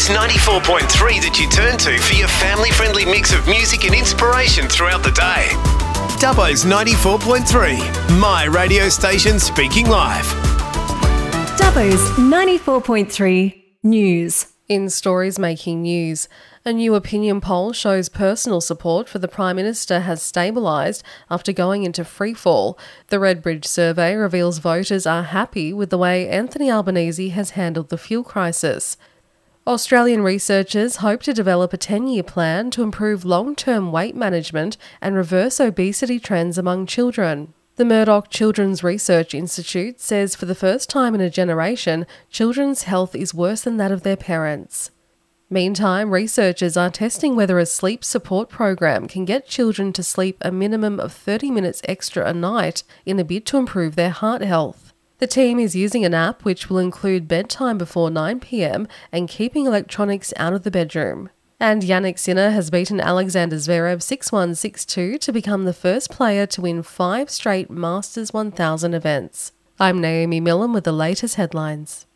Dubbo's 94.3 that you turn to for your family-friendly mix of music and inspiration throughout the day. Dubbo's 94.3, my radio station speaking live. Dubbo's 94.3 News. In stories making news, a new opinion poll shows personal support for the Prime Minister has stabilised after going into freefall. The Redbridge survey reveals voters are happy with the way Anthony Albanese has handled the fuel crisis. Australian researchers hope to develop a 10-year plan to improve long-term weight management and reverse obesity trends among children. The Murdoch Children's Research Institute says for the first time in a generation, children's health is worse than that of their parents. Meantime, researchers are testing whether a sleep support program can get children to sleep a minimum of 30 minutes extra a night in a bid to improve their heart health. The team is using an app which will include bedtime before 9 p.m. and keeping electronics out of the bedroom. And Yannick Sinner has beaten Alexander Zverev 6-1, 6-2 to become the first player to win 5 straight Masters 1000 events. I'm Naomi Millen with the latest headlines.